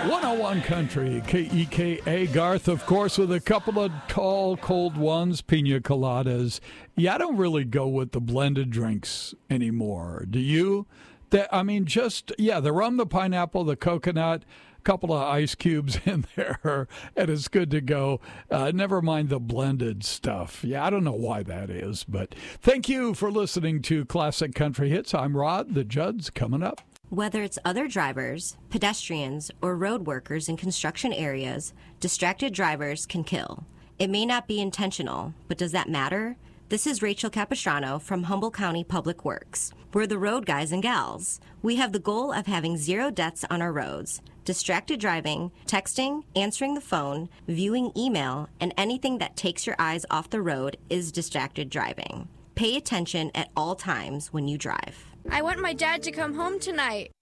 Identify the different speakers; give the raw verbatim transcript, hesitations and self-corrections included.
Speaker 1: one oh one Country, K E K A. Garth, of course, with a couple of tall, cold ones, pina coladas. Yeah, I don't really go with the blended drinks anymore. Do you? That, I mean, just, yeah, the rum, the pineapple, the coconut, couple of ice cubes in there, and it's good to go. Uh, never mind the blended stuff. Yeah, I don't know why that is, but thank you for listening to Classic Country Hits. I'm Rod. The Judd's coming up.
Speaker 2: Whether it's other drivers, pedestrians, or road workers in construction areas, distracted drivers can kill. It may not be intentional, but does that matter? This is Rachel Capistrano from Humboldt County Public Works. We're the road guys and gals. We have the goal of having zero deaths on our roads. Distracted driving, texting, answering the phone, viewing email, and anything that takes your eyes off the road is distracted driving. Pay attention at all times when you drive.
Speaker 3: I want my dad to come home tonight.